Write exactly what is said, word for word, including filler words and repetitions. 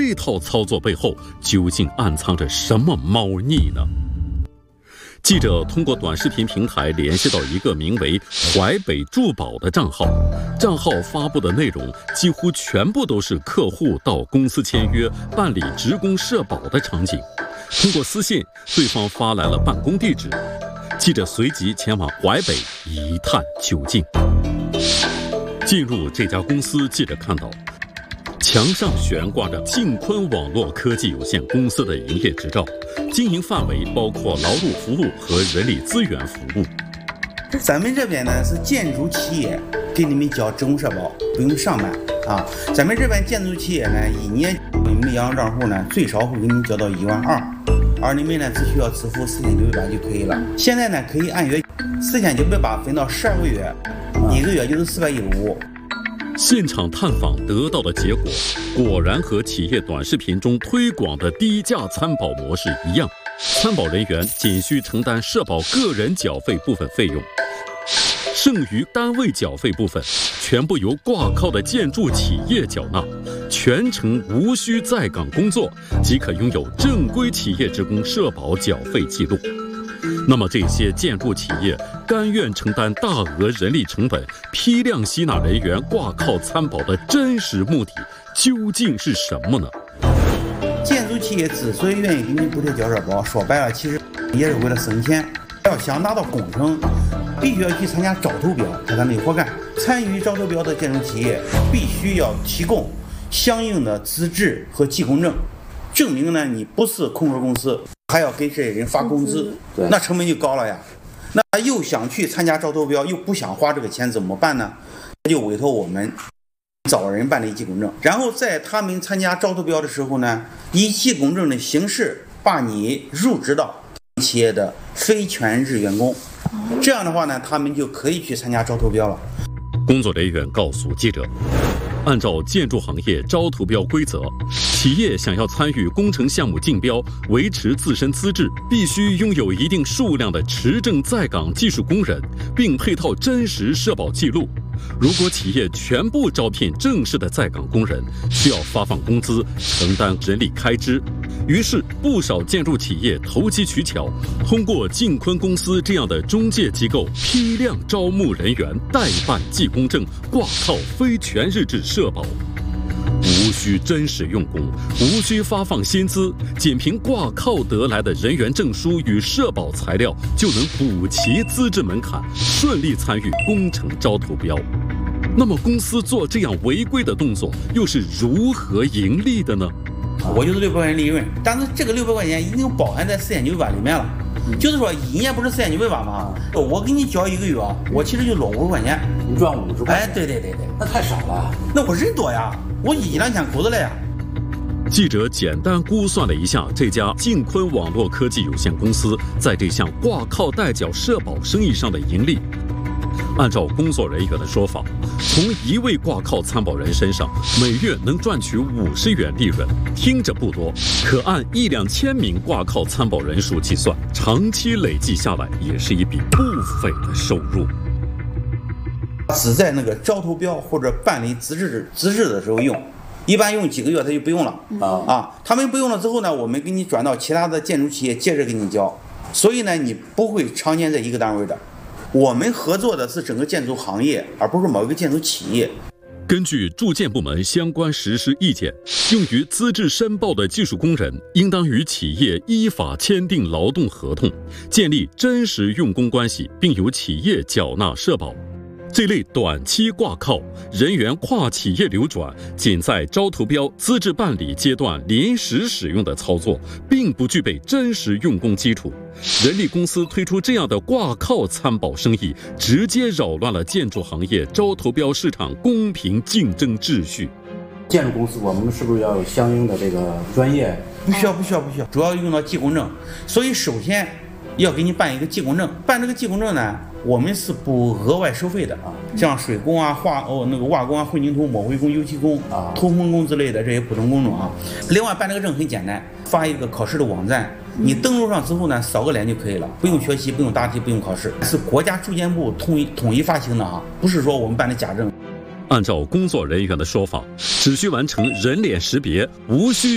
这套操作背后究竟暗藏着什么猫腻呢？记者通过短视频平台联系到一个名为淮北住保的账号，账号发布的内容几乎全部都是客户到公司签约办理职工社保的场景。通过私信，对方发来了办公地址，记者随即前往淮北一探究竟。进入这家公司，记者看到墙上悬挂着晋坤网络科技有限公司的营业执照，经营范围包括劳务服务和人力资源服务。 咱们这边呢是建筑企业，给你们交职工社保，不用上班啊。咱们这边建筑企业呢，一年你们的银行账户呢最少会给你交到一万二，而你们呢只需要支付四千九百八就可以了。现在呢可以按月，四千九百八分到十二个月，一个月就是四百一十五。 现场探访得到的结果，果然和企业短视频中推广的低价参保模式一样，参保人员仅需承担社保个人缴费部分费用，剩余单位缴费部分全部由挂靠的建筑企业缴纳，全程无需在岗工作即可拥有正规企业职工社保缴费记录。那么这些建筑企业甘愿承担大额人力成本，批量吸纳人员挂靠参保的真实目的究竟是什么呢？ 建筑企业之所以愿意给你补贴交社保，说白了其实也是为了省钱。要想拿到工程，必须要去参加招投标，他才能有活干。参与招投标的建筑企业必须要提供相应的资质和技工证，证明呢你不是空壳公司，还要给这些人发工资，那成本就高了呀。那又想去参加招投标，又不想花这个钱，怎么办呢？他就委托我们找人办理技工证，然后在他们参加招投标的时候呢，以技工证的形式把你入职到企业的非全日员工，这样的话呢，他们就可以去参加招投标了。 工作人员告诉记者，按照建筑行业招投标规则，企业想要参与工程项目竞标，维持自身资质，必须拥有一定数量的持证在岗技术工人，并配套真实社保记录。如果企业全部招聘正式的在岗工人，需要发放工资，承担人力开支。于是不少建筑企业投机取巧，通过晋坤公司这样的中介机构批量招募人员，代办技工证，挂靠非全日制社保，无需真实用工，无需发放薪资，仅凭挂靠得来的人员证书与社保材料，就能补齐资质门槛，顺利参与工程招投标。那么公司做这样违规的动作，又是如何盈利的呢？ 我就是六百块钱利润，但是这个六百块钱已经包含在四千九百八里面了。嗯、就是说一年不是四千九百八吗？我给你交一个月，我其实就落五十块钱， 你赚五十块钱。 哎，对对对对， 那太少了。 那我人多呀，我一两千口子来呀。 记者简单估算了一下，这家晋坤网络科技有限公司在这项挂靠代缴社保生意上的盈利。按照工作人员的说法，从一位挂靠参保人身上每月能赚取五十元利润，听着不多，可按一两千名挂靠参保人数计算，长期累计下来也是一笔不菲的收入。 只在那个招投标或者办理资质资质的时候用，一般用几个月他就不用了、嗯、啊。他们不用了之后呢，我们给你转到其他的建筑企业接着给你交，所以呢，你不会常年在一个单位的。我们合作的是整个建筑行业，而不是某一个建筑企业。 根据住建部门相关实施意见，用于资质申报的技术工人应当与企业依法签订劳动合同，建立真实用工关系，并由企业缴纳社保。这类短期挂靠人员跨企业流转，仅在招投标、资质办理阶段临时使用的操作，并不具备真实用工基础。人力公司推出这样的挂靠参保生意，直接扰乱了建筑行业招投标市场公平竞争秩序。 建筑公司我们是不是要有相应的这个专业？ 不需要，不需要，不需要，主要用到技工证。所以首先要给你办一个技工证，办这个技工证呢，我们是不额外收费的啊，像水工啊、化哦那个瓦工啊、混凝土抹灰工、油漆工啊、通风工之类的这些普通工种啊。另外办这个证很简单，发一个考试的网站，你登录上之后呢，扫个脸就可以了，不用学习，不用答题，不用考试，是国家住建部统一统一发行的啊，不是说我们办的假证。 按照工作人员的说法，只需完成人脸识别，无需